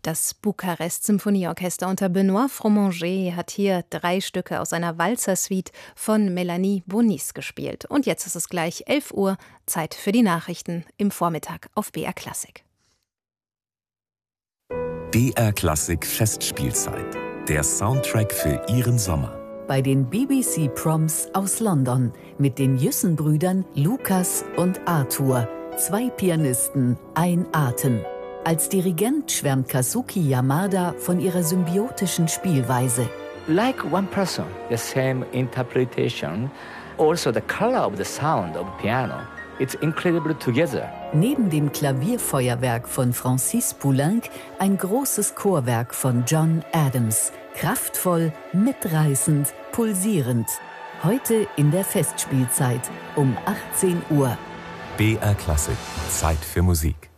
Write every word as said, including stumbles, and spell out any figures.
Das Bukarest-Symphonieorchester unter Benoît Fromanger hat hier drei Stücke aus einer Walzer-Suite von Melanie Bonis gespielt. Und jetzt ist es gleich elf Uhr, Zeit für die Nachrichten im Vormittag auf B R Klassik. B R Klassik Festspielzeit. Der Soundtrack für Ihren Sommer. Bei den B B C Proms aus London mit den Jussen-Brüdern Lukas und Arthur. Zwei Pianisten, ein Atem. Als Dirigent schwärmt Kazuki Yamada von ihrer symbiotischen Spielweise. Like one person, the same interpretation, also the color of the sound of piano. It's incredible together. Neben dem Klavierfeuerwerk von Francis Poulenc ein großes Chorwerk von John Adams. Kraftvoll, mitreißend, pulsierend. Heute in der Festspielzeit um achtzehn Uhr. B R Klassik. Zeit für Musik.